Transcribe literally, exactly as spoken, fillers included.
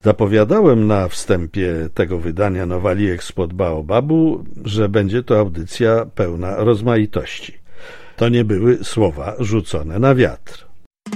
Zapowiadałem na wstępie tego wydania Nowaliek spod Baobabu, że będzie to audycja pełna rozmaitości. To nie były słowa rzucone na wiatr.